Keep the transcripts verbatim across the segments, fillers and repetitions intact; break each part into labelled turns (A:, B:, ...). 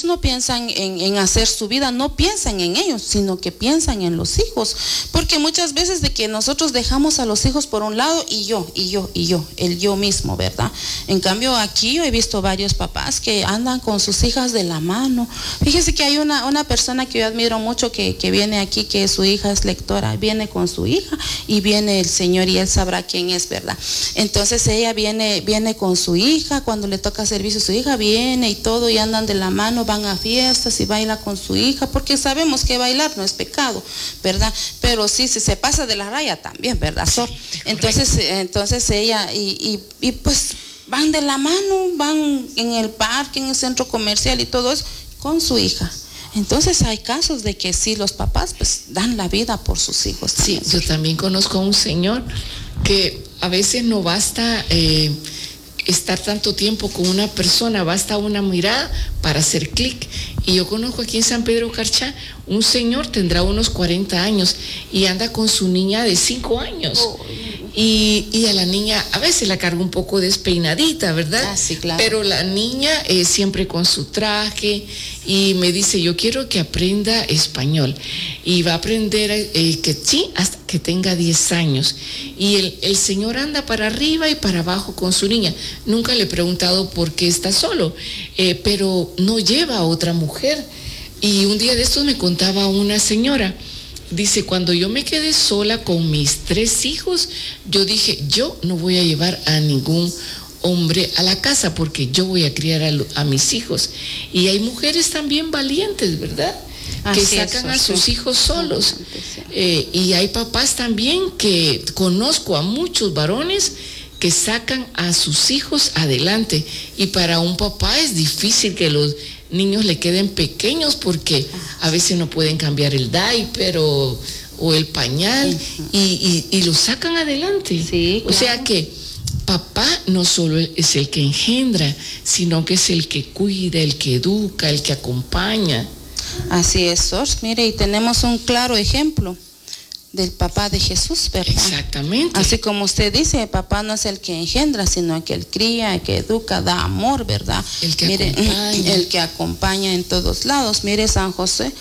A: no piensan en, en hacer su vida, no piensan en ellos, sino que piensan en los hijos. Porque muchas veces de que nosotros dejamos a los hijos por un lado y yo, y yo, y yo, el yo mismo, ¿verdad? En cambio aquí yo he visto varios papás que andan con sus hijas de la mano. Fíjese que hay una, una persona que yo admiro mucho que, que viene aquí, que su hija es lectora, viene con su hija y viene el Señor y él sabrá quién es, ¿verdad? Entonces ella viene, viene con su hija, cuando le toca servicio a su hija, viene y todo, y andan de la mano, van a fiestas y baila con su hija, porque sabemos que bailar no es pecado, ¿verdad? Pero sí, si se pasa de la raya también, ¿verdad, Sor? Entonces, entonces ella, y, y, y pues van de la mano, van en el parque, en el centro comercial y todo eso, con su hija. Entonces hay casos de que sí, los papás pues dan la vida por sus hijos también.
B: Sí, yo también conozco a un señor que a veces no basta eh, estar tanto tiempo con una persona, basta una mirada para hacer clic. Y yo conozco aquí en San Pedro Carchá un señor, tendrá unos cuarenta años y anda con su niña de cinco años. Oh. Y, y a la niña a veces la carga un poco despeinadita, ¿verdad?
A: Ah, sí, claro.
B: Pero la niña eh, siempre con su traje, y me dice, yo quiero que aprenda español, y va a aprender eh, quechí hasta que tenga diez años. Y el, el señor anda para arriba y para abajo con su niña. Nunca le he preguntado por qué está solo, eh, pero no lleva a otra mujer. Y un día de estos me contaba una señora, dice, cuando yo me quedé sola con mis tres hijos, yo dije, yo no voy a llevar a ningún hombre a la casa porque yo voy a criar a, a mis hijos. Y hay mujeres también valientes, ¿verdad? Que
A: Así
B: sacan
A: es,
B: a sus
A: sí.
B: hijos solos. Eh, y hay papás también que conozco a muchos varones que sacan a sus hijos adelante. Y para un papá es difícil que los niños le queden pequeños porque a veces no pueden cambiar el diaper o, o el pañal, uh-huh. y, y, y lo sacan adelante.
A: Sí, claro.
B: O sea que papá no solo es el que engendra, sino que es el que cuida, el que educa, el que acompaña.
A: Así es, Sor. Mire, y tenemos un claro ejemplo del papá de Jesús, ¿verdad?
B: Exactamente.
A: Así como usted dice, el papá no es el que engendra, sino el que él cría, el que educa, da amor, ¿verdad?
B: El que
A: Mire,
B: acompaña.
A: El que acompaña en todos lados. Mire, San José,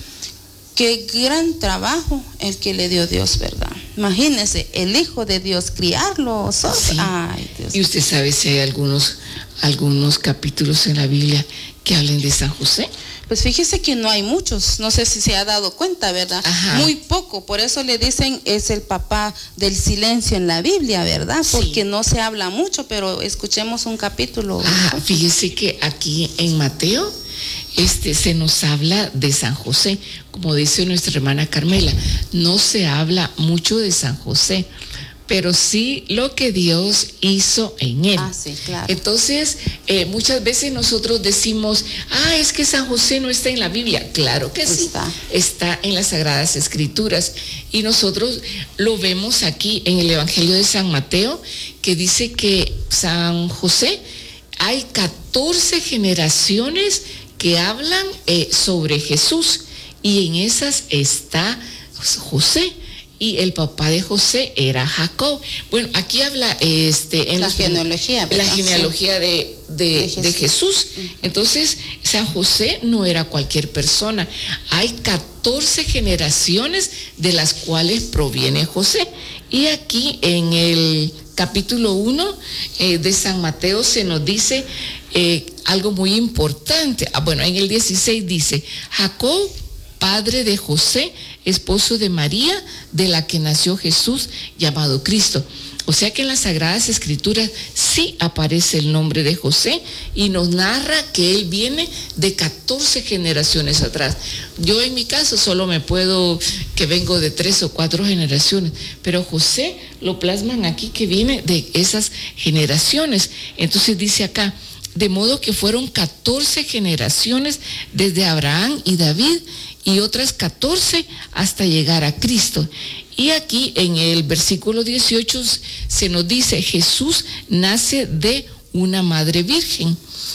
A: qué gran trabajo el que le dio Dios, ¿verdad? Imagínese, el Hijo de Dios, criarlo. ¿Sos?
B: Sí.
A: Ay, Dios.
B: Y usted sabe si hay algunos, algunos capítulos en la Biblia que hablen de San José.
A: Pues fíjese que no hay muchos, no sé si se ha dado cuenta, ¿verdad?
B: Ajá.
A: Muy poco, por eso le dicen es el papá del silencio en la Biblia, ¿verdad?
B: Sí.
A: Porque no se habla mucho, pero escuchemos un capítulo.
B: Ajá, fíjese que aquí en Mateo este, se nos habla de San José, como dice nuestra hermana Carmela, no se habla mucho de San José, pero sí lo que Dios hizo en él.
A: Ah, sí, claro.
B: Entonces, eh, muchas veces nosotros decimos, ah, es que San José no está en la Biblia. Claro que sí,
A: Está.
B: está en las Sagradas Escrituras. Y nosotros lo vemos aquí en el Evangelio de San Mateo, que dice que San José, hay catorce generaciones que hablan eh, sobre Jesús, y en esas está José. Y el papá de José era Jacob. Bueno, aquí habla este, en
A: la
B: los,
A: genealogía, ¿verdad?
B: la genealogía sí. de, de, de Jesús. De Jesús. Entonces, San José no era cualquier persona. Hay catorce generaciones de las cuales proviene José. Y aquí en el capítulo uno eh, de San Mateo se nos dice eh, algo muy importante. Ah, bueno, en el dieciséis dice, Jacob, padre de José, esposo de María, de la que nació Jesús, llamado Cristo. O sea que en las Sagradas Escrituras sí aparece el nombre de José y nos narra que él viene de catorce generaciones atrás. Yo en mi caso solo me puedo, que vengo de tres o cuatro generaciones, pero José lo plasman aquí que viene de esas generaciones. Entonces dice acá, de modo que fueron catorce generaciones desde Abraham y David, y otras catorce hasta llegar a Cristo. Y aquí en el versículo dieciocho se nos dice, Jesús nace de una madre virgen.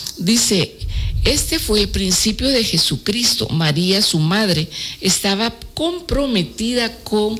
B: Dice, este fue el principio de Jesucristo. María, su madre, estaba comprometida con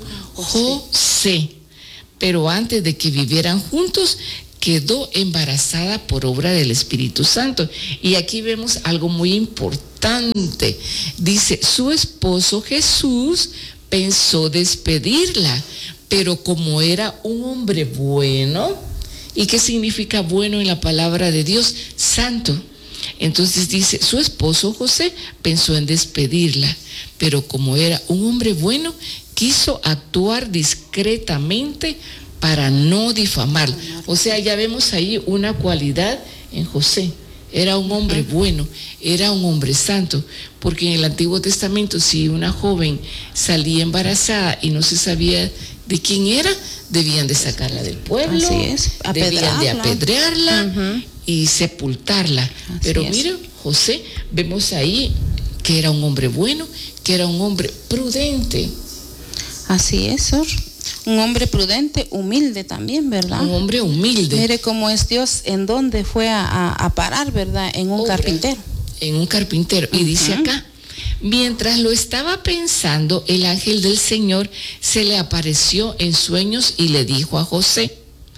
B: José, pero antes de que vivieran juntos, quedó embarazada por obra del Espíritu Santo. Y aquí vemos algo muy importante. importante. Dice, su esposo Jesús pensó despedirla, pero como era un hombre bueno, ¿y qué significa bueno en la palabra de Dios? Santo. Entonces dice, su esposo José pensó en despedirla, pero como era un hombre bueno, quiso actuar discretamente para no difamarla. O sea, ya vemos ahí una cualidad en José. Era un hombre bueno, era un hombre santo, porque en el Antiguo Testamento, si una joven salía embarazada y no se sabía de quién era, debían de sacarla del pueblo,
A: así es,
B: debían de apedrearla uh-huh. y sepultarla. Así Pero miren, José, vemos ahí que era un hombre bueno, que era un hombre prudente.
A: Así es, Sor. Un hombre prudente, humilde también, ¿verdad?
B: Un hombre humilde.
A: Mire cómo es Dios, en dónde fue a, a, a parar, ¿verdad? En un Obra, carpintero.
B: En un carpintero. Y uh-huh. dice acá, mientras lo estaba pensando, el ángel del Señor se le apareció en sueños y le dijo a José,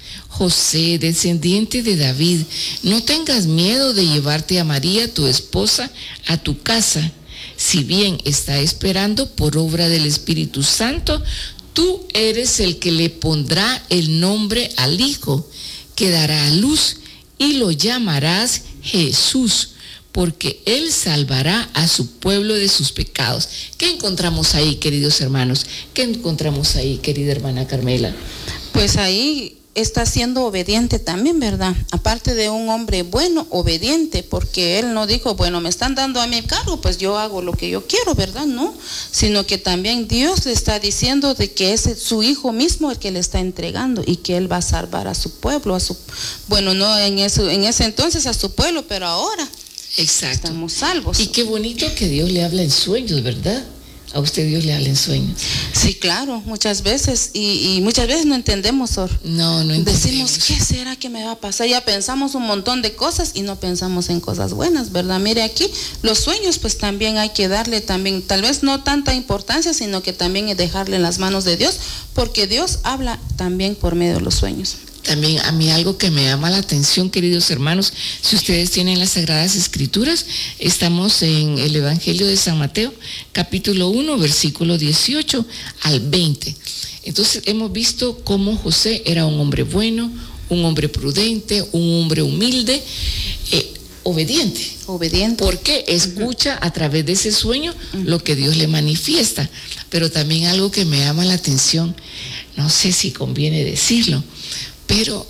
B: José, descendiente de David, no tengas miedo de llevarte a María, tu esposa, a tu casa. Si bien está esperando por obra del Espíritu Santo, tú eres el que le pondrá el nombre al hijo, que dará a luz, y lo llamarás Jesús, porque él salvará a su pueblo de sus pecados. ¿Qué encontramos ahí, queridos hermanos? ¿Qué encontramos ahí, querida hermana Carmela?
A: Pues ahí está siendo obediente también, ¿verdad? Aparte de un hombre bueno, obediente, porque él no dijo, bueno, me están dando a mi cargo, pues yo hago lo que yo quiero, ¿verdad? No, sino que también Dios le está diciendo de que es su hijo mismo el que le está entregando y que él va a salvar a su pueblo, a su, bueno, no en eso, en ese entonces a su pueblo, pero ahora
B: exacto.
A: Estamos salvos.
B: Y qué bonito que Dios le habla en sueños, ¿verdad? A usted Dios le habla en sueños.
A: Sí, claro, muchas veces, y, y muchas veces no entendemos, Sor.
B: No, no entendemos.
A: Decimos, ¿qué será que me va a pasar? Ya pensamos un montón de cosas y no pensamos en cosas buenas, ¿verdad? Mire aquí, los sueños pues también hay que darle también, tal vez no tanta importancia, sino que también es dejarle en las manos de Dios, porque Dios habla también por medio de los sueños.
B: También a mí algo que me llama la atención, queridos hermanos, si ustedes tienen las Sagradas Escrituras, estamos en el Evangelio de San Mateo, capítulo uno, versículo dieciocho al veinte. Entonces hemos visto cómo José era un hombre bueno, un hombre prudente, un hombre humilde, eh, obediente.
A: Obediente.
B: Porque escucha uh-huh. a través de ese sueño uh-huh. lo que Dios le manifiesta. Pero también algo que me llama la atención, no sé si conviene decirlo, pero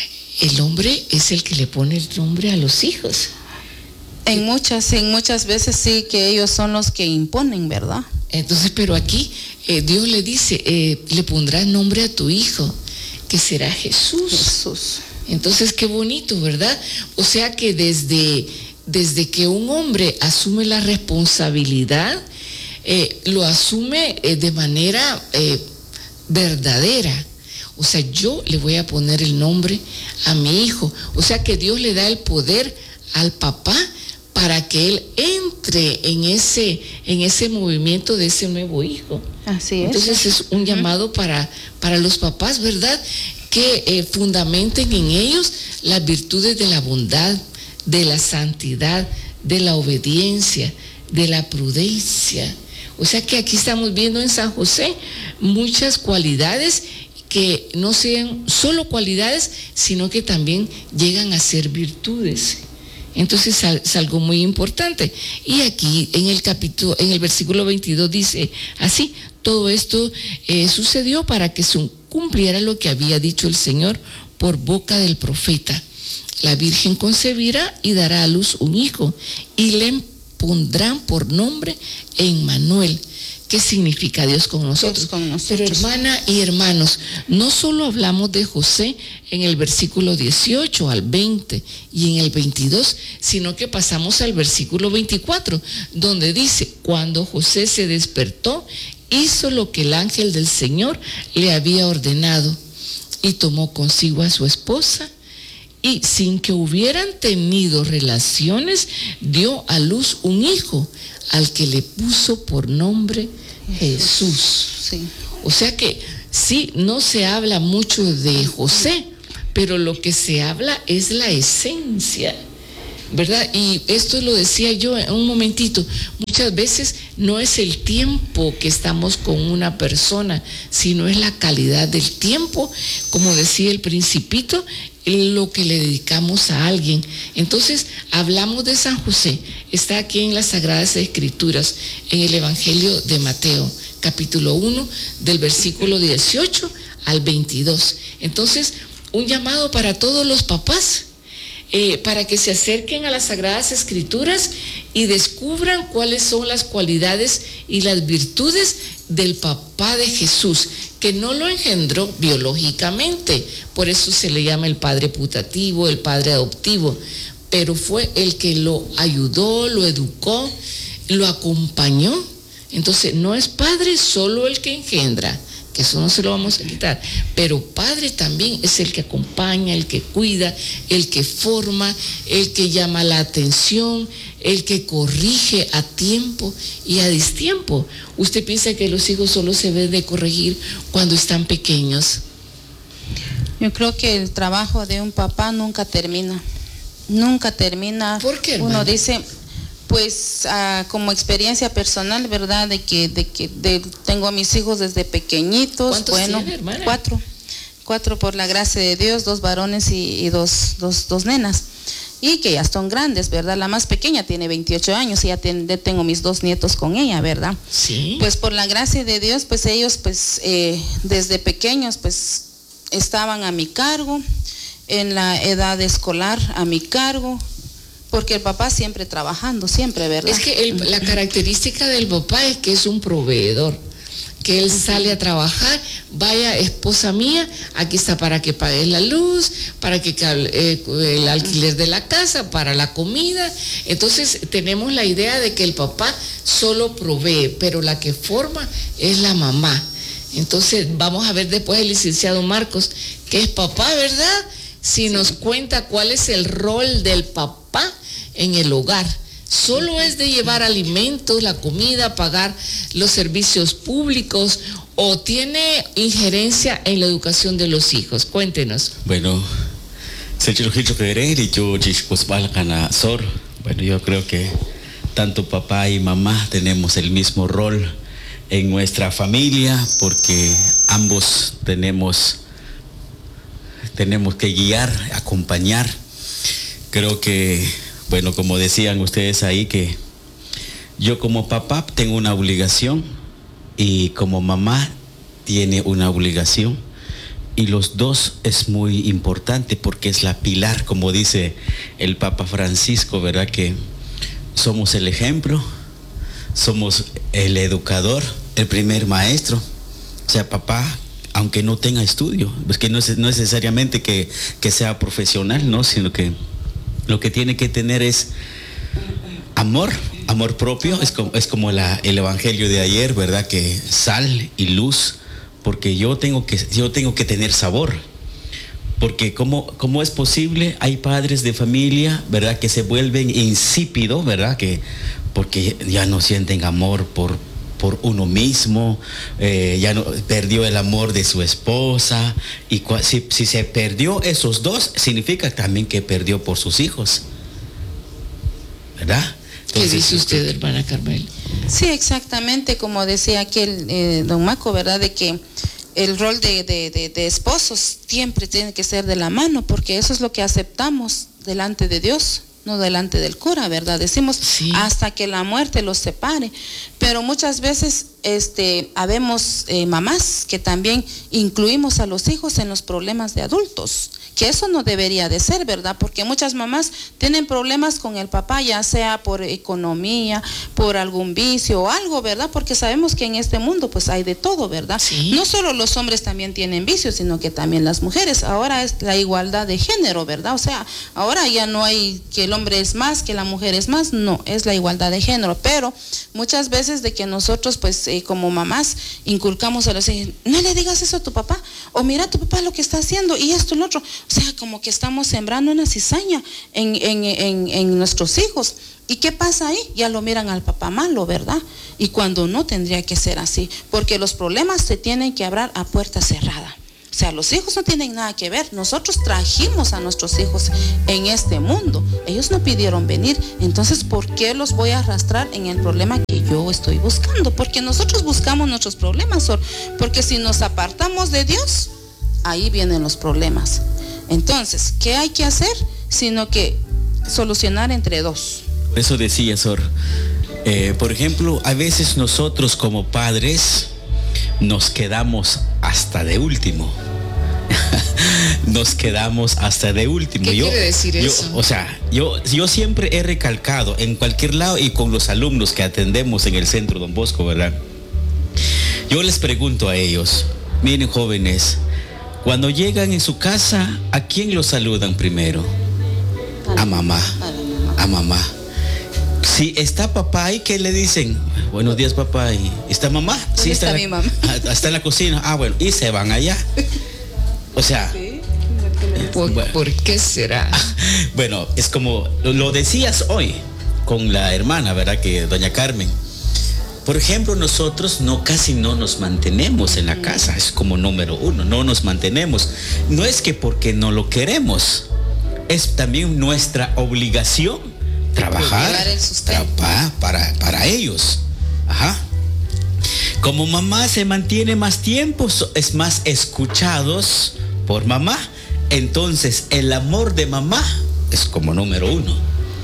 B: el hombre es el que le pone el nombre a los hijos.
A: En muchas, en muchas veces sí que ellos son los que imponen, ¿verdad?
B: Entonces, pero aquí eh, Dios le dice, eh, le pondrás nombre a tu hijo, que será Jesús.
A: Jesús.
B: Entonces, qué bonito, ¿verdad? O sea que desde, desde que un hombre asume la responsabilidad, eh, lo asume eh, de manera eh, verdadera. O sea, yo le voy a poner el nombre a mi hijo. O sea que Dios le da el poder al papá para que él entre en ese, en ese movimiento de ese nuevo hijo.
A: Así es.
B: Entonces es un llamado para, para los papás, ¿verdad? Que eh, fundamenten en ellos las virtudes de la bondad, de la santidad, de la obediencia, de la prudencia. O sea que aquí estamos viendo en San José muchas cualidades que no sean solo cualidades, sino que también llegan a ser virtudes. Entonces es algo muy importante. Y aquí en el capítulo, en el versículo veintidós dice así, todo esto eh, sucedió para que se cumpliera lo que había dicho el Señor por boca del profeta. La Virgen concebirá y dará a luz un hijo, y le pondrán por nombre Emmanuel. ¿Qué significa Dios con nosotros?
A: Dios con nosotros?
B: Pero hermana y hermanos, no solo hablamos de José en el versículo dieciocho al veinte y en el veintidós, sino que pasamos al versículo veinticuatro, donde dice, cuando José se despertó, hizo lo que el ángel del Señor le había ordenado y tomó consigo a su esposa, y sin que hubieran tenido relaciones, dio a luz un hijo, al que le puso por nombre Jesús.
A: Sí.
B: O sea que sí, no se habla mucho de José, pero lo que se habla es la esencia ¿verdad? Y esto lo decía yo en un momentito, muchas veces no es el tiempo que estamos con una persona, sino es la calidad del tiempo, como decía el Principito, lo que le dedicamos a alguien. Entonces, hablamos de San José, está aquí en las Sagradas Escrituras, en el Evangelio de Mateo, capítulo uno, del versículo dieciocho al veintidós. Entonces, un llamado para todos los papás, eh, para que se acerquen a las Sagradas Escrituras y descubran cuáles son las cualidades y las virtudes del papá de Jesús, que no lo engendró biológicamente, por eso se le llama el padre putativo, el padre adoptivo, pero fue el que lo ayudó, lo educó, lo acompañó. Entonces, no es padre solo el que engendra, que eso no se lo vamos a quitar, pero padre también es el que acompaña, el que cuida, el que forma, el que llama la atención, el que corrige a tiempo y a destiempo. ¿Usted piensa que los hijos solo se deben de corregir cuando están pequeños?
A: Yo creo que el trabajo de un papá nunca termina, nunca termina.
B: ¿Por qué, hermana?
A: Uno dice, pues uh, como experiencia personal, ¿verdad? De que, de que de, tengo a mis hijos desde pequeñitos.
B: ¿Cuántos
A: bueno,
B: tiene, hermana?
A: Cuatro, cuatro por la gracia de Dios, dos varones y, y dos, dos, dos nenas. Y que ya son grandes, ¿verdad? La más pequeña tiene veintiocho años y ya, ten, ya tengo mis dos nietos con ella, ¿verdad?
B: Sí.
A: Pues por la gracia de Dios, pues ellos, pues eh, desde pequeños, pues estaban a mi cargo, en la edad escolar a mi cargo, porque el papá siempre trabajando, siempre, ¿verdad?
B: Es que el, la característica del papá es que es un proveedor, que él sale a trabajar, vaya, esposa mía, aquí está para que pagues la luz, para que eh, el alquiler de la casa, para la comida. Entonces tenemos la idea de que el papá solo provee, pero la que forma es la mamá. Entonces vamos a ver después el licenciado Marcos, que es papá, ¿verdad? Si nos cuenta cuál es el rol del papá en el hogar. Solo es de llevar alimentos, la comida, pagar los servicios públicos, o tiene injerencia en la educación de los hijos. Cuéntenos.
C: Bueno, bueno, yo creo que tanto papá y mamá tenemos el mismo rol en nuestra familia, porque ambos tenemos, tenemos que guiar, acompañar. Creo que, bueno, como decían ustedes ahí, que yo como papá tengo una obligación y como mamá tiene una obligación, y los dos es muy importante porque es la pilar, como dice el Papa Francisco, ¿verdad? Que somos el ejemplo, somos el educador, el primer maestro. O sea, papá, aunque no tenga estudio, es que no es no necesariamente que, que sea profesional, ¿no? Sino que lo que tiene que tener es amor, amor propio. Es como, es como la, el evangelio de ayer, ¿verdad? Que sal y luz, porque yo tengo que, yo tengo que tener sabor. Porque ¿cómo, cómo es posible? Hay padres de familia, ¿verdad? Que se vuelven insípidos, ¿verdad? Que, porque ya no sienten amor por, por uno mismo, eh, ya no, perdió el amor de su esposa, y cua, si, si se perdió esos dos, significa también que perdió por sus hijos, ¿verdad?
B: Entonces, ¿qué dice usted, hermana Carmel?
A: Sí, exactamente, como decía aquí el eh, don Maco, ¿verdad? De que el rol de, de, de, de esposos siempre tiene que ser de la mano, porque eso es lo que aceptamos delante de Dios, no delante del cura, ¿verdad? Decimos, sí, hasta que la muerte los separe. Pero muchas veces este, habemos eh, mamás que también incluimos a los hijos en los problemas de adultos, que eso no debería de ser, ¿verdad? Porque muchas mamás tienen problemas con el papá, ya sea por economía, por algún vicio o algo, ¿verdad? Porque sabemos que en este mundo pues hay de todo, ¿verdad? Sí. No solo los hombres también tienen vicios, sino que también las mujeres. Ahora es la igualdad de género, ¿verdad? O sea, ahora ya no hay que el hombre es más, que la mujer es más, no, es la igualdad de género. Pero muchas veces de que nosotros pues eh, como mamás inculcamos a los hijos, no le digas eso a tu papá, o mira a tu papá lo que está haciendo y esto y lo otro. O sea, como que estamos sembrando una cizaña en, en, en, en nuestros hijos. ¿Y qué pasa ahí? Ya lo miran al papá malo, ¿verdad? Y cuando no tendría que ser así, porque los problemas se tienen que hablar a puerta cerrada. O sea, los hijos no tienen nada que ver. Nosotros trajimos a nuestros hijos en este mundo. Ellos no pidieron venir. Entonces, ¿por qué los voy a arrastrar en el problema que yo estoy buscando? Porque nosotros buscamos nuestros problemas, Sor. Porque si nos apartamos de Dios, ahí vienen los problemas. Entonces, ¿qué hay que hacer? Sino que solucionar entre dos.
C: Eso decía, Sor. Eh, por ejemplo, a veces nosotros como padres nos quedamos hasta de último. Nos quedamos hasta de último.
B: ¿Qué
C: yo,
B: quiere decir
C: yo,
B: eso?
C: O sea, yo, yo siempre he recalcado en cualquier lado y con los alumnos que atendemos en el centro Don Bosco, ¿verdad? Yo les pregunto a ellos, miren jóvenes, cuando llegan en su casa, ¿a quién los saludan primero? A mamá, a mamá. Si está papá ahí, ¿qué le dicen? Buenos días, papá. ¿Y está mamá? Sí,
A: está,
C: está
A: mi mamá.
C: Está en la cocina. Ah, bueno, y se van allá. O sea,
A: Sí.
B: ¿Por, ¿por qué será?
C: bueno, es como lo decías hoy con la hermana, ¿verdad? Que doña Carmen. Por ejemplo, nosotros no casi no nos mantenemos en la casa, es como número uno, no nos mantenemos. No es que porque no lo queremos, es también nuestra obligación trabajar para, para, para ellos. Ajá. Como mamá se mantiene más tiempo, es más escuchados por mamá. Entonces el amor de mamá es como número uno.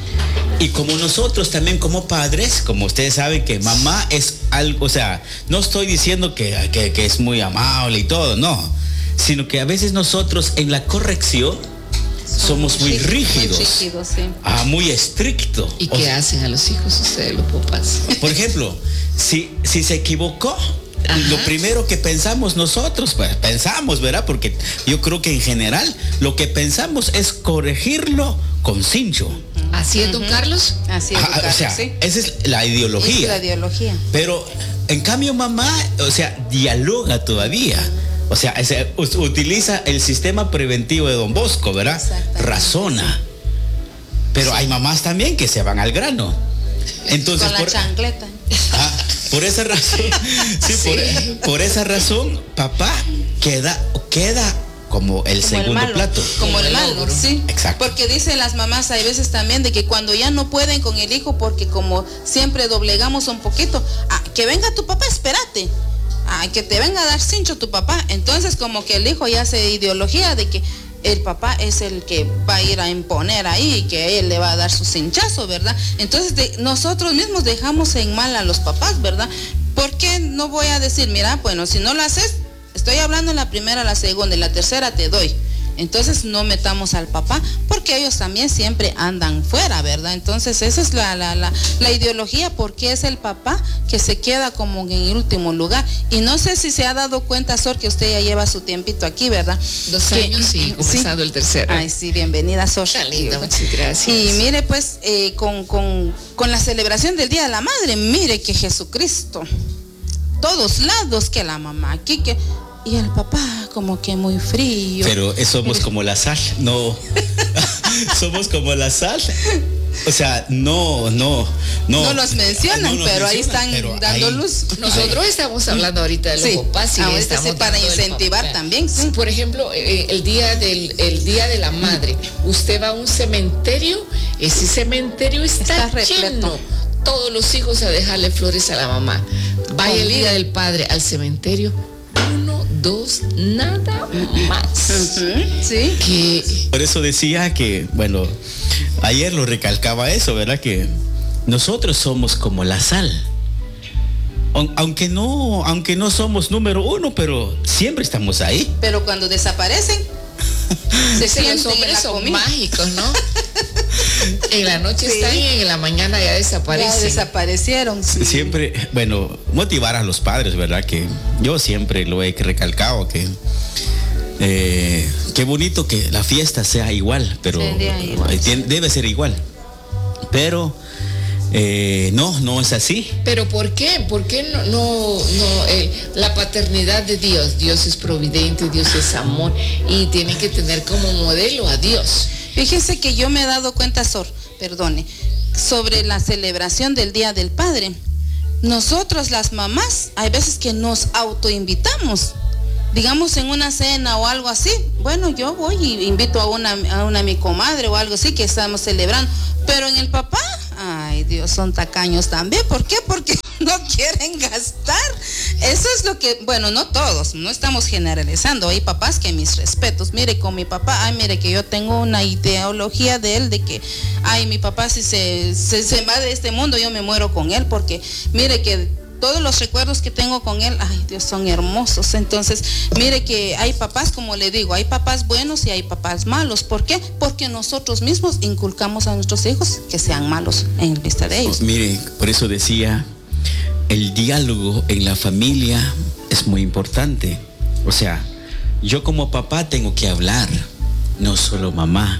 C: Y como nosotros también como padres, como ustedes saben que mamá es algo, o sea, no estoy diciendo que, que, que es muy amable y todo, no, sino que a veces nosotros en la corrección somos muy rígidos, muy, rígidos, sí. ah, muy estrictos.
B: ¿Y qué o sea, hacen a los hijos ustedes, los papás?
C: Por ejemplo, si, si se equivocó, ajá, lo primero que pensamos nosotros, pues pensamos, ¿verdad? Porque yo creo que en general lo que pensamos es corregirlo con cincho.
B: ¿Así es, don Carlos?
A: Así es, don Carlos,
C: o sea,
A: sí.
C: Esa es la ideología.
A: Es la ideología.
C: Pero, en cambio, mamá, o sea, dialoga todavía. O sea, ese, utiliza el sistema preventivo de Don Bosco, ¿verdad? Razona. Pero sí, hay mamás también que se van al grano. Entonces,
A: con la
C: por,
A: chancleta.
C: Ah, por esa razón, sí, sí. Por, por esa razón, papá queda, queda como el como segundo
A: el malo,
C: plato.
A: Como el malo, sí.
C: Exacto.
A: Porque dicen las mamás hay veces también de que cuando ya no pueden con el hijo, porque como siempre doblegamos un poquito, ah, que venga tu papá, espérate. Ah, que te venga a dar cincho tu papá. Entonces como que el hijo ya hace ideología de que el papá es el que va a ir a imponer ahí y que él le va a dar su cinchazo, ¿verdad? Entonces de, nosotros mismos dejamos en mal a los papás, ¿verdad? ¿Por qué no voy a decir, mira, bueno, si no lo haces, estoy hablando en la primera, la segunda y la tercera te doy? Entonces no metamos al papá, porque ellos también siempre andan fuera, ¿verdad? Entonces esa es la, la, la, la ideología, porque es el papá que se queda como en el último lugar. Y no sé si se ha dado cuenta, Sor, que usted ya lleva su tiempito aquí, ¿verdad?
B: Dos
A: que,
B: años y comenzado sí, el tercero.
A: Ay, sí, bienvenida, Sor.
B: Está linda, muchas gracias.
A: Y mire, pues, eh, con, con, con la celebración del Día de la Madre, mire que Jesucristo, todos lados, que la mamá aquí, que... Y el papá como que muy frío.
C: Pero somos como la sal, no. Somos como la sal. O sea, no, no, no.
A: No los mencionan, no los pero mencionan, ahí están
C: pero
A: dando
C: ahí,
A: luz.
B: Nosotros
C: ahí.
B: estamos hablando ahorita de los
A: sí,
B: papás y estamos
A: para incentivar papá. También. Sí.
B: Por ejemplo, eh, el día del el día de la madre, usted va a un cementerio, ese cementerio está, está lleno. Todos los hijos a dejarle flores a la mamá. Vaya el día del padre al cementerio. Uno, dos, nada más.
A: Uh-huh, sí.
C: Que... Por eso decía que, bueno, ayer lo recalcaba eso, ¿verdad? Que nosotros somos como la sal. Aunque no, aunque no somos número uno, pero siempre estamos ahí.
A: Pero cuando desaparecen, se sienten
B: los hombres
A: la
B: son
A: comida.
B: Mágicos, ¿no? En la noche sí, están y en la mañana ya desaparecen.
A: Ya desaparecieron. Sí.
C: Siempre, bueno, motivar a los padres, ¿verdad? Que yo siempre lo he recalcado, que eh, qué bonito que la fiesta sea igual, pero igual, sí. Debe ser igual. Pero eh, no, no es así.
B: ¿Pero por qué? ¿Por qué no? no, no eh, la paternidad de Dios. Dios es providente, Dios es amor y tiene que tener como modelo a Dios.
A: Fíjese que yo me he dado cuenta, Sor, perdone, sobre la celebración del Día del Padre. Nosotros las mamás, hay veces que nos autoinvitamos. digamos en una cena o algo así, bueno, yo voy y invito a una, a una mi comadre o algo así que estamos celebrando, pero en el papá, ay Dios, son tacaños también. ¿Por qué? Porque no quieren gastar. Eso es lo que, bueno, no todos, no estamos generalizando. Hay papás que mis respetos, mire, con mi papá, ay, mire que yo tengo una ideología de él, de que, ay, mi papá si se, se, se va de este mundo, yo me muero con él, porque mire que todos los recuerdos que tengo con él, ay Dios, son hermosos. Entonces, mire que hay papás, como le digo, hay papás buenos y hay papás malos. ¿Por qué? Porque nosotros mismos inculcamos a nuestros hijos que sean malos en vista de ellos.
C: Oh, mire, por eso decía, el diálogo en la familia es muy importante. O sea, yo como papá tengo que hablar, no solo mamá.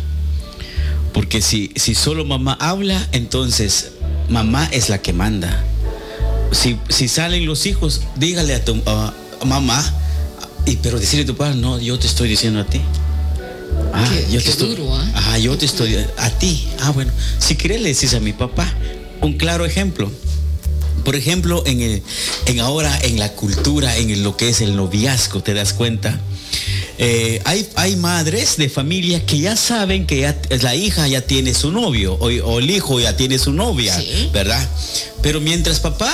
C: Porque si, si solo mamá habla, entonces mamá es la que manda. Si, si salen los hijos, dígale a tu uh, mamá, y pero decirle a tu padre, no, yo te estoy diciendo a ti. Ah,
B: qué,
C: yo
B: qué
C: te estoy,
B: duro, ¿eh?
C: Ajá, yo te estoy a ti. Ah, bueno, si querés le decís a mi papá. Un claro ejemplo. Por ejemplo, en el, en ahora en la cultura, en lo que es el noviazgo, te das cuenta. Eh, hay, hay madres de familia que ya saben que ya, la hija ya tiene su novio o, o el hijo ya tiene su novia, sí, ¿verdad? Pero mientras papá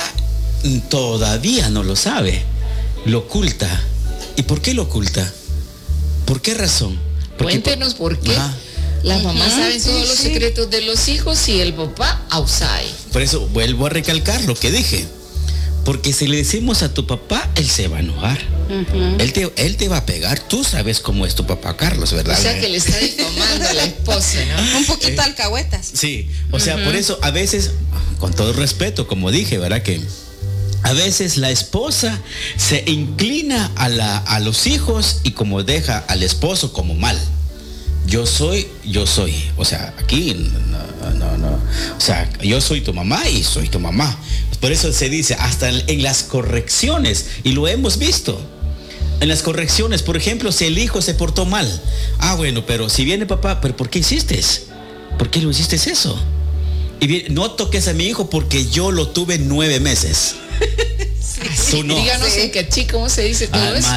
C: todavía no lo sabe, lo oculta. ¿Y por qué lo oculta? ¿Por qué razón? Porque,
B: Cuéntenos por qué.
C: Ajá.
B: Las mamás
A: Ajá,
B: saben
A: sí,
B: todos los
A: sí.
B: secretos de los hijos y el papá outside.
C: Por eso vuelvo a recalcar lo que dije. Porque si le decimos a tu papá, él se va a enojar. Uh-huh. Él te, él te va a pegar. Tú sabes cómo es tu papá Carlos, ¿verdad?
B: O sea que le está difamando a la esposa, ¿no?
A: Un poquito eh, alcahuetas.
C: Sí, o sea, uh-huh. Por eso a veces, con todo respeto, como dije, ¿verdad? Que a veces la esposa se inclina a, la, a los hijos y como deja al esposo como mal. Yo soy, yo soy. O sea, aquí no, no, no. O sea, yo soy tu mamá y soy tu mamá. Por eso se dice, hasta en las correcciones, y lo hemos visto. En las correcciones, por ejemplo, si el hijo se portó mal. Ah, bueno, pero si viene papá, ¿pero por qué hiciste? ¿Por qué lo hiciste eso? Y bien, no toques a mi hijo porque yo lo tuve nueve meses.
B: Sí, tú no. Díganos sí. En quechí, ¿cómo se dice todo eso?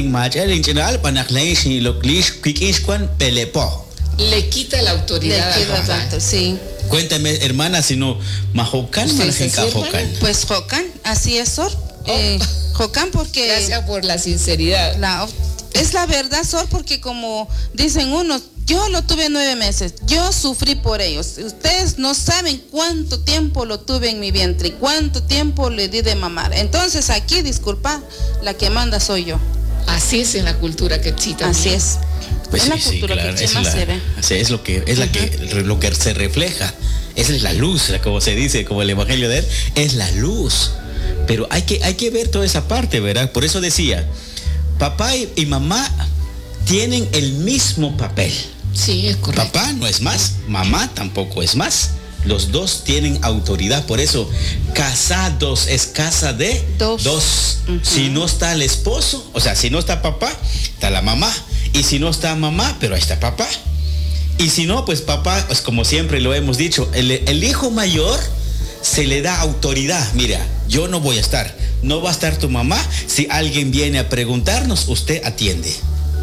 B: Le quita la autoridad.
A: Le quita la autoridad, sí.
C: Cuéntame, hermana, si no, ¿Majocan o Jocan?
A: Pues Jocan, así es, Sor. Oh. Eh, Jocan porque...
B: Gracias por la sinceridad.
A: La, es la verdad, Sor, porque como dicen unos, yo lo tuve nueve meses, yo sufrí por ellos. Ustedes no saben cuánto tiempo lo tuve en mi vientre y cuánto tiempo le di de mamar. Entonces aquí, disculpa, la que manda soy yo.
B: Así es en la cultura quechita.
A: Así es.
C: Pues
A: es
C: sí,
A: la cultura
C: sí, claro,
A: que
C: es,
A: más
C: la,
A: se ve.
C: es lo que es la uh-huh. que lo que se refleja. Esa es la luz, como se dice, como el evangelio de él, es la luz. Pero hay que, hay que ver toda esa parte, ¿verdad? Por eso decía, papá y, y mamá tienen el mismo papel.
B: Sí, es correcto.
C: Papá no es más, mamá tampoco es más. Los dos tienen autoridad, por eso casados es casa de dos. dos. Uh-huh. Si no está el esposo, o sea, si no está papá, está la mamá. Y si no está mamá, pero ahí está papá. Y si no, pues papá, pues como siempre lo hemos dicho, el, el hijo mayor se le da autoridad. Mira, yo no voy a estar, no va a estar tu mamá. Si alguien viene a preguntarnos, usted atiende.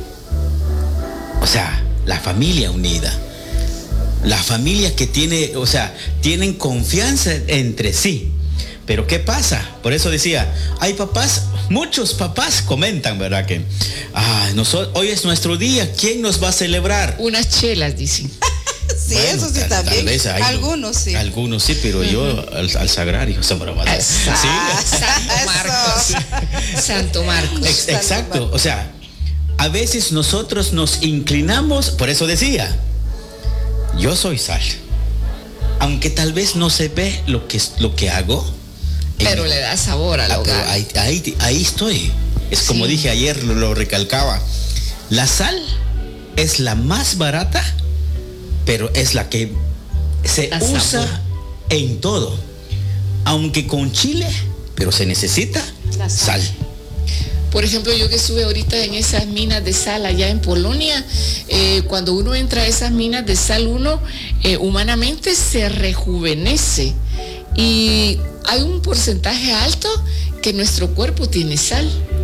C: O sea, la familia unida. La familia que tiene, o sea, tienen confianza entre sí. Pero ¿qué pasa? Por eso decía, hay papás, muchos papás comentan, ¿verdad? Que ah, nosotros, hoy es nuestro día, ¿quién nos va a celebrar?
B: Unas chelas, dicen.
A: Sí, bueno, eso sí tal, también. Tal vez hay, algunos sí.
C: Algunos sí, pero uh-huh. yo al, al sagrario.
B: Sí. Santo Marcos. Santo Marcos.
C: Ex, exacto, o sea, a veces nosotros nos inclinamos, por eso decía, yo soy sal. Aunque tal vez no se ve lo que, lo que hago.
B: Pero en, le da sabor al hogar.
C: Ahí, ahí, ahí estoy. Es como sí. dije ayer, lo, lo recalcaba. La sal es la más barata, pero es la que se da usa sabor. En todo. Aunque con chile, pero se necesita la sal. sal.
B: Por ejemplo, yo que estuve ahorita en esas minas de sal allá en Polonia, eh, cuando uno entra a esas minas de sal, uno eh, humanamente se rejuvenece. Y hay un porcentaje alto que nuestro cuerpo tiene sal.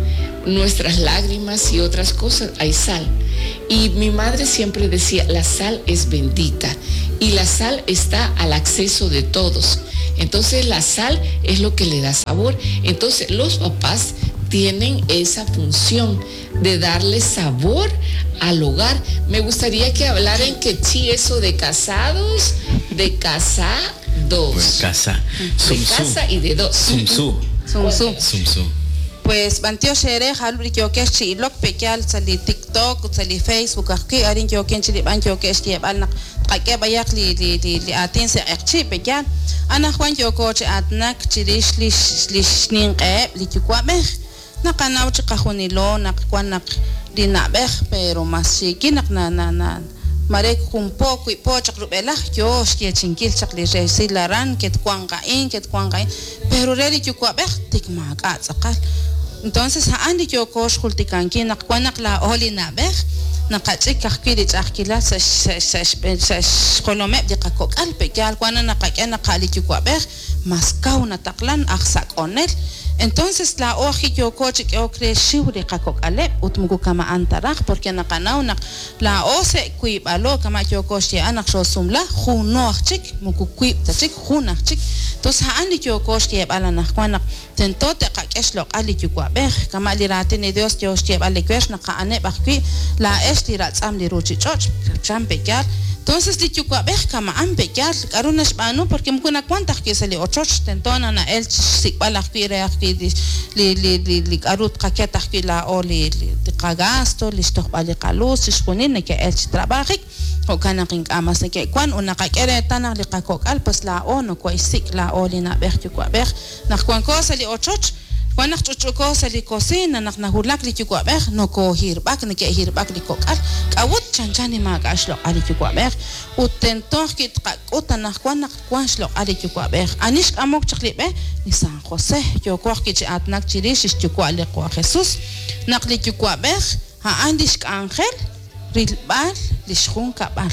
B: nuestras lágrimas y otras cosas, hay sal. Y mi madre siempre decía, la sal es bendita y la sal está al acceso de todos. Entonces la sal es lo que le da sabor. Entonces los papás tienen esa función de darle sabor al hogar. Me gustaría que hablaran que sí, eso de casados, de casados.
C: Pues casa.
B: De casa y de dos.
C: Sumsu.
A: Sumsu.
C: Sumsu.
A: Pues bantio shere halbri yo que chi lok pekial sali TikTok sali Facebook aquí arin yo que chi ban yo que este ban que bayak li li li li atin se archi pekial ana Juan yo ko chi atnak chirish li li snin qe li kwa be na kana uchi qahunilo na kwanak di na be pero mas chiquinak na na na marek un poco y pochak rubela yo que chinkil chakli resi laran que kwanga in que kwanga in pero reli yo kwa be tik ma ka tsakal. Entonces, andi yo kosh kultikanki nakwanak la oli na beh nakachik kakiri chakila sa sa sa kolome di kakok alpe kyal kwana nakakya nakali kwa beh maskau na taklan aksak onel. Entonces la oji yo coche que ocre shiuri kakok ale utmugu kama antarak porque nakanau nak la ose kuib alo kama yo coche anak shosumla juno chik muku kuib tachik juna chik. Entonces andi yo coche que ala nakwana tentote kakeslo ali kwa beh kama lirate ni Dios yo che ale kwesh naka ane bakwi la estirat am li ruchi choch champe kyal. Entonces li chukwa beh kama ampe kyal karunash banu porque mkuna cuantas que se le ochoch tentona na el sikbala kwire li li li li karut kaketa la o li li kagasto li stokbali kalus isponin que el trabajo o kana king amas que kwan una kakere tana li kakok al pues la o no ko isik la o li na beh chukwa beh na kwan cosa li ochoch Cuando chuchuko se li cocina nak nahulak li chukwa beh no ko hirbak ni ke hirbak li kokal kawut chanchani magashlo ali chukwa beh utentoh kit utan nak kwan nak kwanshlo ali chukwa beh anish amok chakli beh ni San José yo ko kit atnak chirish chukwa li ko Jesus nak li chukwa beh ha andish angel rilbal li shkhun kabal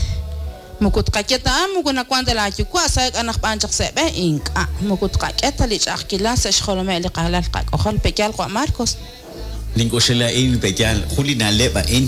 A: mukut kaketa mukuna kwanda la chukwa sa anak panchak sebe inka mukut kaketa li chakila sa shkholome li qalal qak okhol pekyal kwa Marcos
C: Lingoshela in pekyal hulina leba in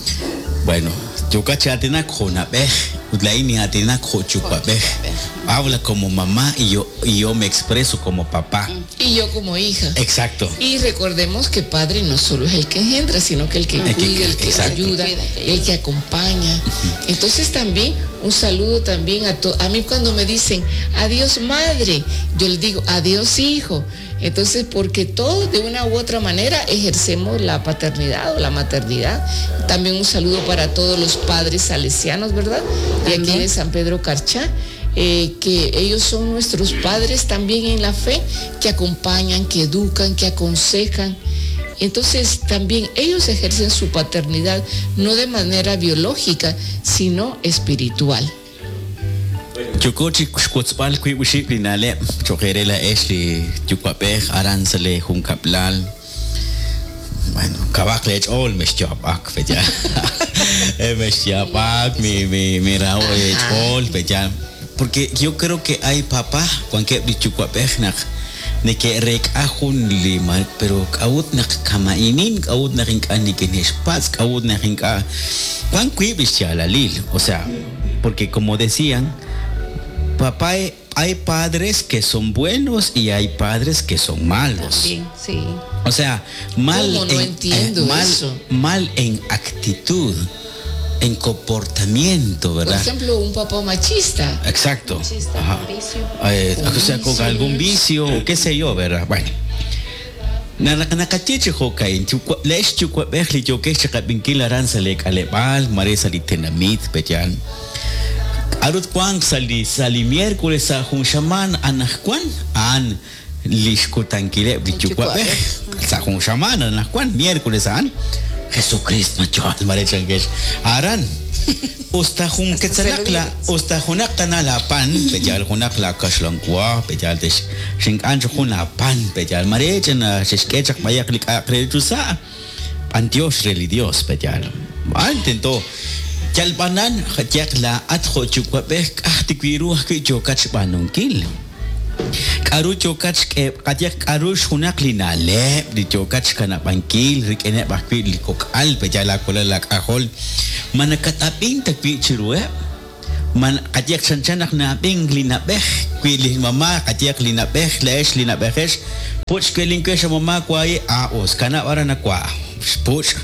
C: bueno yo kachatina khona be utlaini atina khochukwa be habla como mamá y yo y yo me expreso como papá
B: y yo como hija.
C: Exacto.
B: Y recordemos que padre no solo es el que engendra, sino que el que cuida, que, el que exacto. ayuda, el que acompaña. Uh-huh. Entonces también un saludo también a to- a mí cuando me dicen adiós madre, yo les digo adiós hijo. Entonces, porque todos de una u otra manera ejercemos la paternidad o la maternidad. También un saludo para todos los padres salesianos, ¿verdad? De aquí de San Pedro Carchá. Eh, que ellos son nuestros padres también en la fe, que acompañan, que educan, que aconsejan. Entonces también ellos ejercen su paternidad no de manera biológica, sino espiritual.
C: Chocochi kutzpal kui ushipinale chokerela esli chukapej aransale junkaplal. Bueno, kabak lech all meshchapak peja. Meshchapak mi mi mi rao lech all peja. Porque yo creo que hay papá cuando que dichukwapej nak ne que rek ajun lima pero kaut nak kamainin kaut nak inkani que nespas kaut nak inka cuan kuibishala lil, o sea, porque como decían papá, hay padres que son buenos y hay padres que son malos.
A: También, sí.
C: O sea, mal
B: ¿Cómo no
C: en
B: entiendo
C: eh, mal,
B: eso?
C: mal en actitud, en comportamiento, ¿verdad?
B: Por ejemplo, un papá machista.
C: Exacto.
A: Machista,
C: Ajá.
A: con vicio.
C: Eh,
B: Con
C: o sea, con
B: vicio.
C: algún vicio o qué sé yo, ¿verdad? Bueno. Nakatiche hokain, lesh chukwa behli yo que chakabinkila ransalek alebal, maresa litenamit, pejan. Arut kwang sali sali miércoles sa hun shaman anak kwan an lishkutankile bichukwa beh sa hun shaman anak kwan miércoles an Jesucristo chal marechangesh aran usta hun ketsalakla usta hunak tanala pan pejal hunak la kashlankwa pejal desh shing anj huna pan pejal marechan shishkechak mayaklik akretusa antios religios pejal antento Jalbanan, Jakla, Atho, Chukabek, Ahtikwiru, Jokach Banungil. Karucho kach ke kajak karush hunak lina le dicho kach kana bankil rikene bakwi likok al pejala kola lak ahol mana kataping takwi chirue man kajak sanchanak na ping lina beh kwili mama kajak lina beh lesh lina behesh puch kweling kesha mama kwai a os kana wara na kwa puch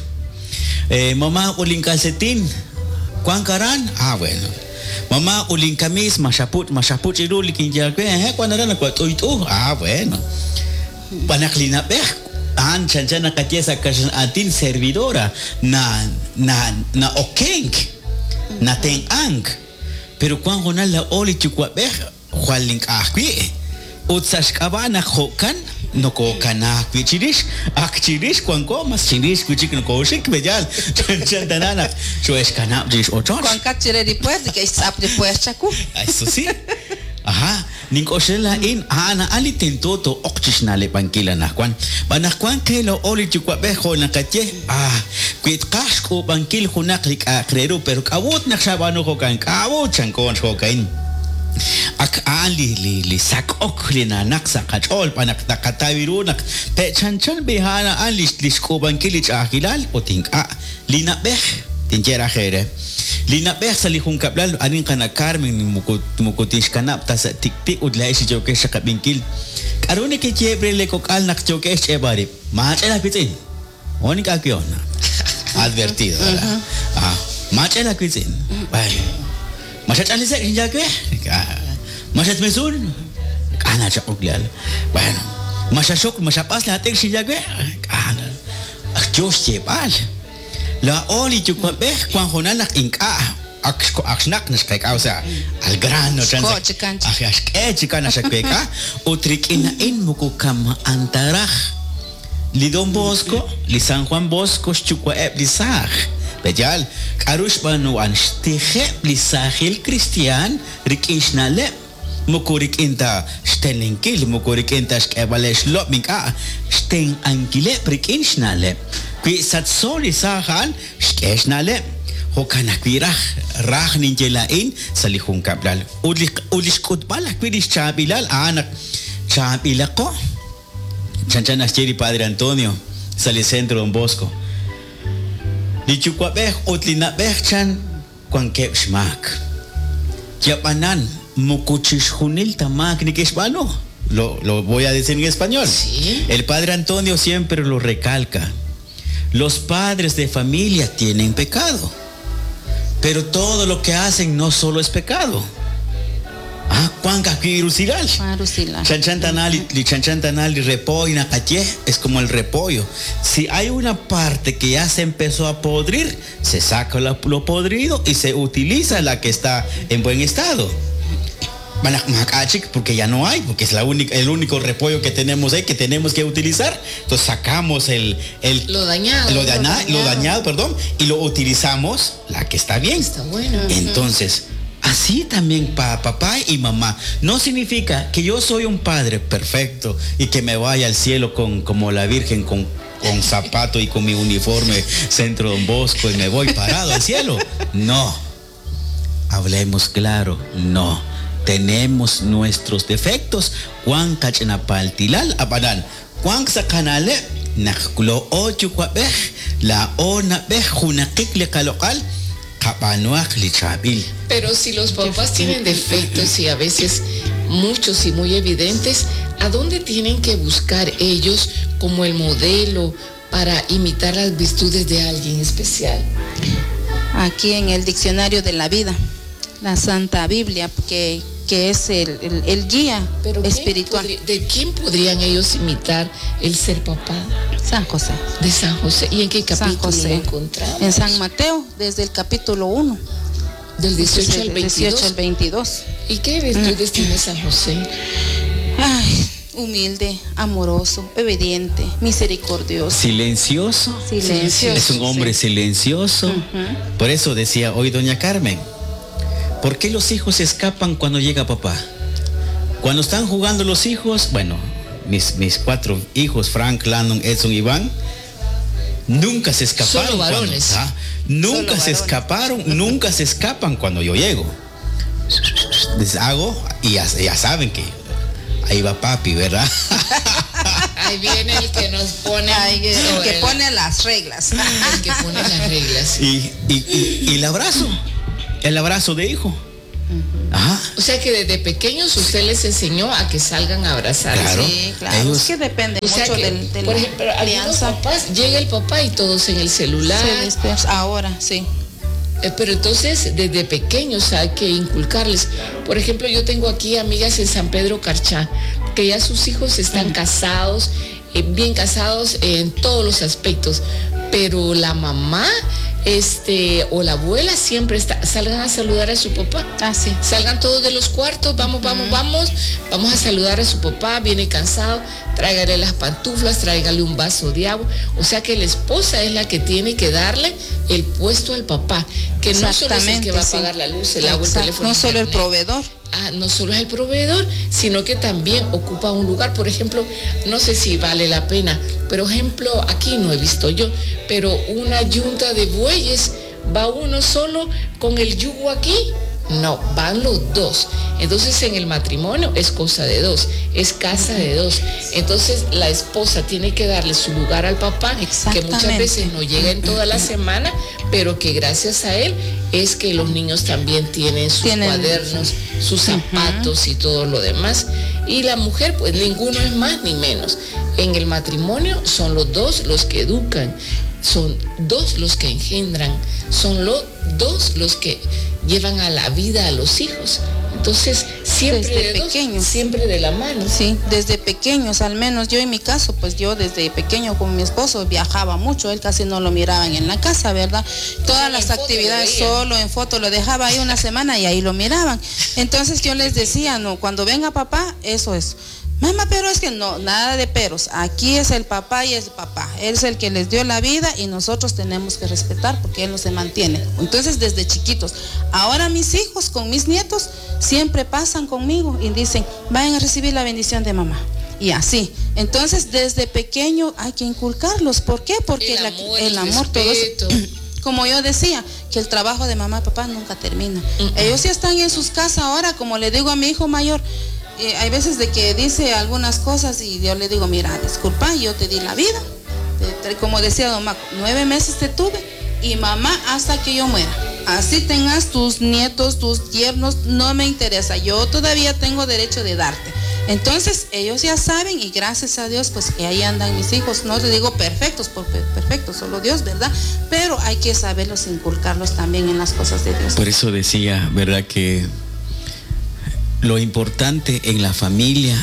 C: eh mama uling kalsetin kwang karan ah bueno Mamá uling kamis masaput masaput itu likinjal kue eh kuan ada nak tu itu ah bueno panaklina beh an chancana katiesa kasan atin servidora na na na okeng na ten ang pero kuan gonal la oli chukwa beh hualing akwi utsash kabana hokan no ko kana kwichirish akchirish kuan ko mas chirish kwichik no ko shik bejal chantanana so es kana dish ocho
A: kuan kachire después de que sap después chaku
C: eso sí aha ninko shela in ana ali tentoto okchisnale pankila na kuan banak kuan kelo oli chukwa bejo na kache ah kwit kash ko pankil hunak lik akrero pero kabut na shabano ko kan kabut chankon ko kain ak ali li li sak okli na naksa kachol panak takatawiru nak pe chanchan behana ali lisko bankili chakilal o tinka lina beh tinjera khere lina beh sali hun kablal anin kana Carmen mukut mukutish kanap ta sa tikti udlai si joke sa kabinkil karone ke chebre le kokal nak joke chebari machela pitin oni ka kyon advertido ah machela pitin bye Masat alisa hinjaga, masat mesun, kana cakap lial, bueno, masat sok masat pas lah tek hinjaga, kana, jos cepal, la oli cukup beh kuang hona nak ingka, aks ko aks nak nas kek ausa, al grano cansa, ah as kek cikan nas kek ah, utrik ina in muku kam antara, li Don Bosco, li San Juan Bosco cukup ep li sah. Bejal karus banuan stihe lisahil Christian rikish na le mukurik inta stelinkil mukurik inta skebalesh lo minka steng ankile rikish na le kwi sat soli sahan skesh na le hokana kwirah rah ninjelain salihung kablal ulik uliskut bala kwiris chabilal anak chabilako chanchan asteri Padre Antonio salicentro Don Bosco Di chukwa beh otlina beh chan kwan kep shmak. Yapanan mukuchish junil tamak ni keshbano. Lo lo voy a decir en español.
B: ¿Sí?
C: El Padre Antonio siempre lo recalca. Los padres de familia tienen pecado. Pero todo lo que hacen no solo es pecado. Ah, kwan kaki rusilal.
A: Rusilal.
C: Chanchantanali, li chanchantanali repollo na caché es como el repollo. Si hay una parte que ya se empezó a podrir, se saca lo, lo podrido y se utiliza la que está en buen estado. Porque ya no hay, porque es la única, el único repollo que tenemos ahí que tenemos que utilizar. Entonces sacamos el, el
B: lo dañado,
C: lo,
B: lo,
C: dana,
B: dañado.
C: lo dañado, perdón, y lo utilizamos la que está bien.
B: Está bueno.
C: Entonces, así también para papá y mamá. No significa que yo soy un padre perfecto y que me vaya al cielo con como la Virgen con, con zapato y con mi uniforme Centro Don Bosco y me voy parado al cielo. No. Hablemos claro. No. Tenemos nuestros defectos. Juan Kachenapaltilal Apadan. Juan Sakanale Naklo Ocho Kwabeh La Ona Beh Junakikle Kalokal.
B: Pero si los papás tienen defectos y a veces muchos y muy evidentes, ¿a dónde tienen que buscar ellos como el modelo para imitar las virtudes de alguien especial?
A: Aquí en el diccionario de la vida, la Santa Biblia, que, que es el, el, el guía
B: ¿Pero
A: espiritual.
B: Podría, ¿De quién podrían ellos imitar el ser papá?
A: San José.
B: De San José. ¿Y en qué capítulo
A: San José.
B: lo encontramos?
A: En San Mateo, desde el capítulo uno.
B: Del dieciocho al veintidós.
A: dieciocho al veintidós.
B: ¿Y qué virtudes mm. tiene San José?
A: Ay, humilde, amoroso, obediente, misericordioso.
C: Silencioso.
A: Silencioso.
C: Es un hombre sí. silencioso. Uh-huh. Por eso decía hoy doña Carmen, ¿por qué los hijos se escapan cuando llega papá? Cuando están jugando los hijos, bueno, mis, mis cuatro hijos, Frank, Landon, Edson y Iván, nunca se escaparon.
B: Solo varones.
C: Cuando, ¿ah? Nunca
A: Solo
C: se
A: varones.
C: escaparon, nunca se escapan cuando yo llego. Les hago y ya, ya saben que ahí va papi, ¿verdad?
B: Ahí viene el que nos pone.
A: Ay, el
B: no,
A: que
B: el,
A: pone las reglas.
B: El que pone las reglas.
C: Y, y, y, y el abrazo, el abrazo de hijo. Ajá.
B: O sea que desde pequeños usted les enseñó a que salgan a abrazar.
C: Claro.
A: Sí, claro.
C: Ellos,
A: es que depende
B: o sea
A: mucho
B: que,
A: del, de
B: por
A: la
B: ejemplo, algunos
A: crianza.
B: papás, llega el papá y todos en el celular.
A: Se dispersa. Ahora, sí.
B: Eh, Pero entonces desde pequeños hay que inculcarles. Por ejemplo, yo tengo aquí amigas en San Pedro Carchá, que ya sus hijos están casados, eh, bien casados en todos los aspectos, pero la mamá este o la abuela siempre está, salgan a saludar a su papá.
A: Ah, sí.
B: Salgan todos de los cuartos, vamos, vamos, uh-huh. vamos, vamos a saludar a su papá, viene cansado, tráigale las pantuflas, tráigale un vaso de agua. O sea que la esposa es la que tiene que darle el puesto al papá, que no solo es el que va a pagar sí. la luz, el agua, el teléfono.
A: No solo el proveedor.
B: Ah, no solo es el proveedor, sino que también ocupa un lugar. Por ejemplo, no sé si vale la pena, pero ejemplo, aquí no he visto yo, pero una yunta de bueyes, ¿va uno solo con el yugo aquí? No, van los dos. Entonces en el matrimonio es cosa de dos, es casa de dos. Entonces la esposa tiene que darle su lugar al papá, que muchas veces no llega en toda la semana, pero que gracias a él es que los niños también tienen sus ¿Tienen? cuadernos, sus zapatos uh-huh. y todo lo demás. Y la mujer, pues ninguno es más ni menos. En el matrimonio son los dos los que educan, son dos los que engendran, son los dos los que llevan a la vida a los hijos. Entonces, siempre desde de pequeños, dos, siempre de la mano.
A: Sí, desde pequeños, al menos yo en mi caso, pues yo desde pequeño con mi esposo viajaba mucho, él casi no lo miraban en la casa, ¿verdad? Todas solo las actividades solo en foto, lo dejaba ahí una semana y ahí lo miraban. Entonces yo les decía, no, cuando venga papá, eso es. Mamá, pero es que no, nada de peros. Aquí es el papá y es el papá. Él es el que les dio la vida y nosotros tenemos que respetar porque él no se mantiene. Entonces, desde chiquitos. Ahora mis hijos con mis nietos siempre pasan conmigo y dicen, vayan a recibir la bendición de mamá. Y así. Entonces, desde pequeño hay que inculcarlos. ¿Por qué? Porque
B: el
A: la,
B: amor,
A: el, el amor, todo eso. Como yo decía, que el trabajo de mamá y papá nunca termina. Uh-uh. Ellos ya están en sus casas ahora, como le digo a mi hijo mayor. Eh, hay veces de que dice algunas cosas y yo le digo, mira, disculpa, yo te di la vida, te, te, como decía don Mac, nueve meses te tuve y mamá hasta que yo muera. Así tengas tus nietos, tus yernos, no me interesa, yo todavía tengo derecho de darte. Entonces ellos ya saben y gracias a Dios pues que ahí andan mis hijos, no te digo perfectos, porque perfectos solo Dios, ¿verdad? Pero hay que saberlos inculcarlos también en las cosas de Dios.
C: Por eso decía, ¿verdad? Que lo importante en la familia,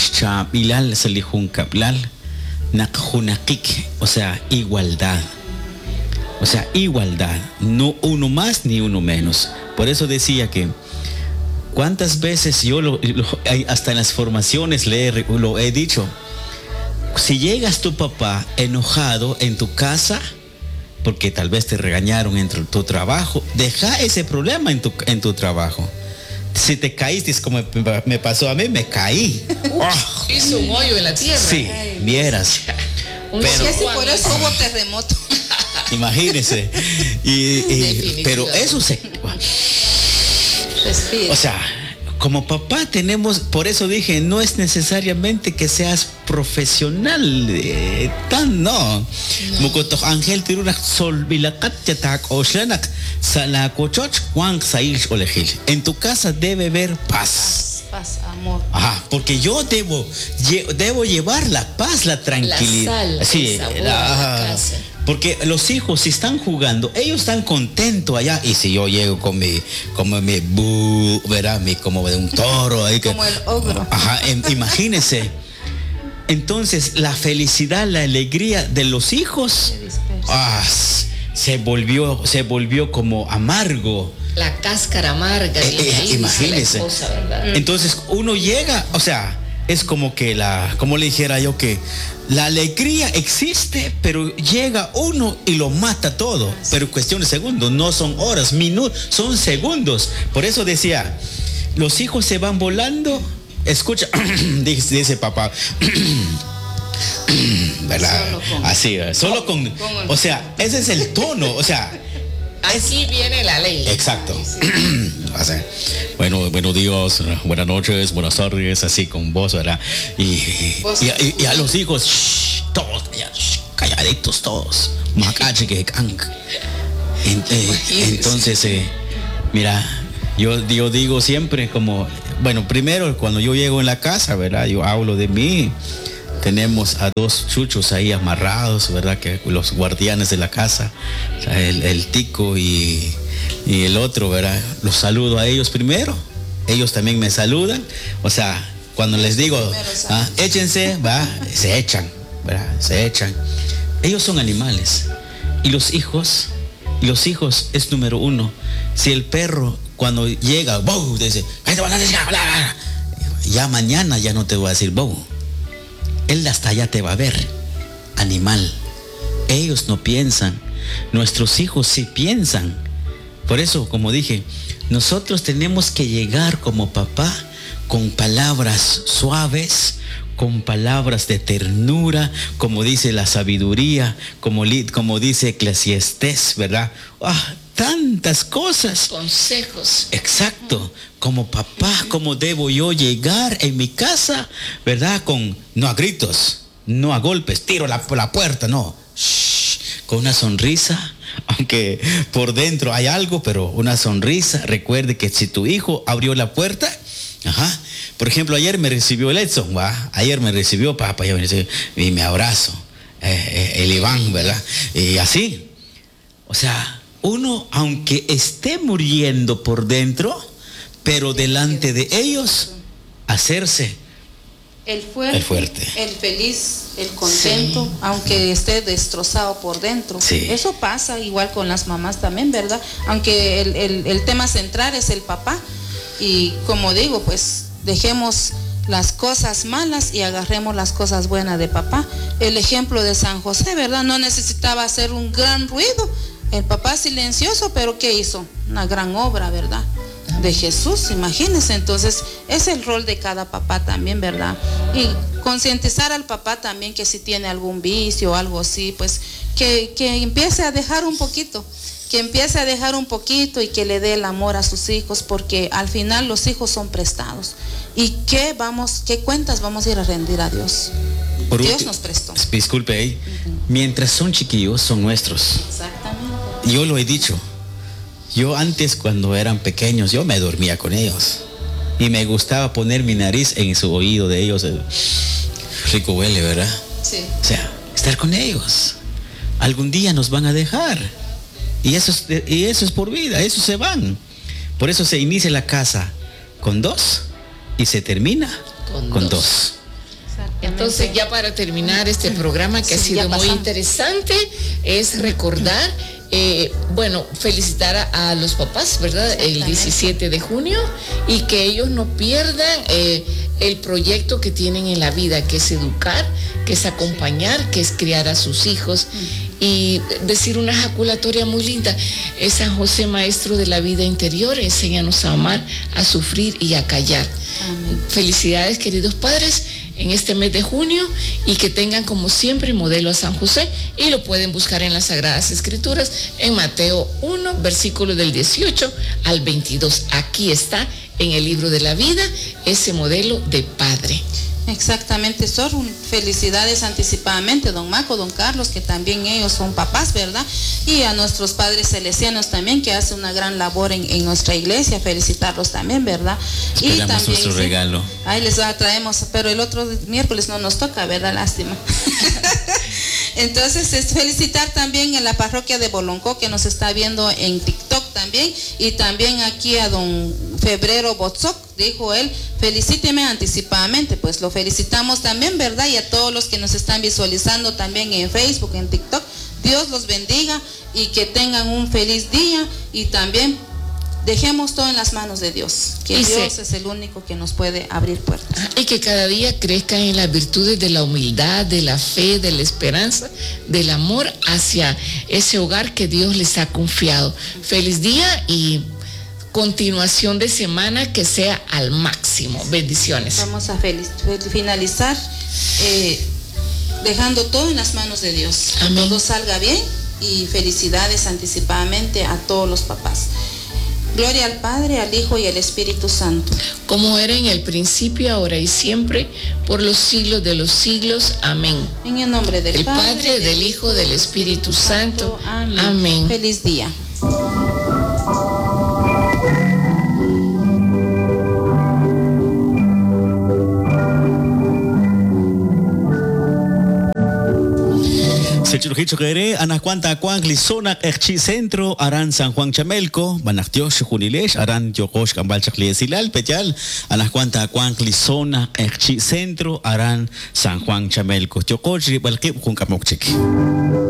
C: o sea, igualdad. O sea, igualdad. No uno más ni uno menos. Por eso decía que cuántas veces yo lo, lo, hasta en las formaciones le he, lo he dicho. Si llegas tu papá enojado en tu casa, porque tal vez te regañaron en tu, tu trabajo, deja ese problema en tu, en tu trabajo. Si te caíste, es como me pasó a mí, me caí.
B: Oh. Hizo un hoyo en la tierra.
C: Sí, vieras.
A: Pero, sí, por eso hubo terremoto.
C: Imagínese. Y, y, pero eso se...
A: Respira.
C: O sea, como papá tenemos, por eso dije, no es necesariamente que seas profesional, eh, tan no. Mukotok Ángel tirunak sol bilakat yatak oshlanak salakochoch Juan Sail Olejil. En tu casa debe haber paz.
A: Paz, paz, amor.
C: Ajá, porque yo debo, debo llevar la paz, la tranquilidad.
B: La sal,
C: sí,
B: el sabor
C: la,
B: a la casa.
C: Porque los hijos, si están jugando, ellos están contentos allá. Y si yo llego con mi, como mi bu, verá, mi, como de un toro ahí que,
A: como el ogro.
C: Ajá, imagínense. Entonces, la felicidad, la alegría de los hijos, ah, se volvió, se volvió como amargo.
B: La cáscara amarga.
C: Eh, eh, imagínense.
B: La esposa, ¿verdad?
C: Entonces, uno llega, o sea, es como que la, como le dijera yo que la alegría existe, pero llega uno y lo mata todo. Pero cuestión de segundos, no son horas, minutos, son segundos. Por eso decía, los hijos se van volando. Escucha, dice, dice papá, ¿verdad? Solo con, Así, solo con, con, o sea, ese es el tono, o sea,
B: Aquí viene la ley.
C: Exacto. Bueno, buenos días, buenas noches, buenas tardes, así con voz, ¿verdad? Y, y, y, y a los hijos, shh, todos, shh, calladitos todos. Macache que can. Entonces, eh, mira, yo, yo digo siempre como, bueno, primero cuando yo llego en la casa, ¿verdad? Yo hablo de mí. Tenemos a dos chuchos ahí amarrados, ¿verdad? Que los guardianes de la casa, o sea, el, el tico y, y el otro, ¿verdad? Los saludo a ellos primero. Ellos también me saludan. O sea, cuando les digo, ah, échense, va, se echan, ¿verdad? Se echan. Ellos son animales. Y los hijos, los hijos es número uno. Si el perro cuando llega, ¡bow!, dice, ya mañana ya no te voy a decir ¡bow! Él hasta allá te va a ver, animal. Ellos no piensan, nuestros hijos sí piensan. Por eso, como dije, nosotros tenemos que llegar como papá con palabras suaves, con palabras de ternura, como dice la sabiduría, como, como dice Eclesiastés, ¿verdad? Ah, tantas cosas.
B: Consejos.
C: Exacto. Como papá, ¿cómo debo yo llegar en mi casa, verdad? Con, no a gritos, no a golpes, tiro la, la puerta, no. Shh, con una sonrisa, aunque por dentro hay algo, pero una sonrisa. Recuerde que si tu hijo abrió la puerta, ajá. Por ejemplo, ayer me recibió el Edson, ¿va? Ayer me recibió papá y me abrazo, eh, eh, el Iván, ¿verdad? Y así. O sea, uno, aunque esté muriendo por dentro, pero delante de ellos, hacerse
A: el fuerte,
C: el, fuerte.
A: el feliz, el contento, sí, aunque esté destrozado por dentro.
C: Sí.
A: Eso pasa igual con las mamás también, ¿verdad? Aunque el, el, el tema central es el papá. Y como digo, pues dejemos las cosas malas y agarremos las cosas buenas de papá. El ejemplo de San José, ¿verdad? No necesitaba hacer un gran ruido. El papá silencioso, pero ¿qué hizo? Una gran obra, ¿verdad? De Jesús, imagínense. Entonces es el rol de cada papá también, ¿verdad? Y concientizar al papá también que si tiene algún vicio o algo así, pues que, que empiece a dejar un poquito, que empiece a dejar un poquito y que le dé el amor a sus hijos, porque al final los hijos son prestados. ¿Y qué vamos, qué cuentas vamos a ir a rendir a Dios?
C: Por
A: Dios
C: último,
A: nos prestó.
C: Disculpe, ¿eh? Uh-huh. Mientras son chiquillos, son nuestros.
A: Exactamente.
C: Yo lo he dicho. Yo antes, cuando eran pequeños, yo me dormía con ellos. Y me gustaba poner mi nariz en su oído de ellos. Rico huele, ¿verdad?
A: Sí.
C: O sea, estar con ellos. Algún día nos van a dejar. Y eso es, y eso es por vida, eso se van. Por eso se inicia la casa con dos y se termina con, con dos. dos.
B: Entonces, ya para terminar este programa que sí, ha sido muy interesante, es recordar, eh, bueno, felicitar a, a los papás, ¿verdad? El diecisiete de junio, y que ellos no pierdan eh, el proyecto que tienen en la vida, que es educar, que es acompañar, que es criar a sus hijos. Y decir una ejaculatoria muy linda, es San José, maestro de la vida interior, enséñanos a amar, a sufrir y a callar. Amén. Felicidades, queridos padres, en este mes de junio, y que tengan como siempre modelo a San José, y lo pueden buscar en las Sagradas Escrituras, en Mateo uno, versículo del dieciocho al veintidós. Aquí está en el libro de la vida ese modelo de padre.
A: Exactamente, Sor. Felicidades anticipadamente, don Maco, don Carlos, que también ellos son papás, ¿verdad? Y a nuestros padres salesianos también, que hacen una gran labor en, en nuestra iglesia, felicitarlos también, ¿verdad?
C: Esperamos
A: y también
C: nuestro
A: sí,
C: regalo.
A: Ahí les traemos, pero el otro miércoles no nos toca, ¿verdad? Lástima. Entonces, es felicitar también en la parroquia de Boloncó, que nos está viendo en TikTok también, y también aquí a don Febrero Botzoc, dijo él, felicíteme anticipadamente. Pues lo felicitamos también, ¿verdad? Y a todos los que nos están visualizando también en Facebook, en TikTok, Dios los bendiga y que tengan un feliz día, y también dejemos todo en las manos de Dios, que y Dios se, es el único que nos puede abrir puertas.
B: Y que cada día crezcan en las virtudes de la humildad, de la fe, de la esperanza, del amor hacia ese hogar que Dios les ha confiado. Feliz día y continuación de semana que sea al máximo. Bendiciones.
A: Vamos a feliz, finalizar eh, dejando todo en las manos de Dios. Que todo salga bien y felicidades anticipadamente a todos los papás. Gloria al Padre, al Hijo y al Espíritu Santo.
B: Como era en el principio, ahora y siempre, por los siglos de los siglos. Amén.
A: En el nombre del
B: el
A: Padre,
B: Padre, del Hijo, del Espíritu Santo. Amén. Amén.
A: Feliz día.
C: Sechurujicho Quere, Anacuanta Cuan, Lisona, Erchi Centro, Aran San Juan Chamelco, Banactiosh Junilesh, Aran Yokosh Cambalchaclie Silal, Petal, Anacuanta Cuan, Lisona, Erchi Centro, Aran San Juan Chamelco, Yokosh, Balkip, Juncamokchik.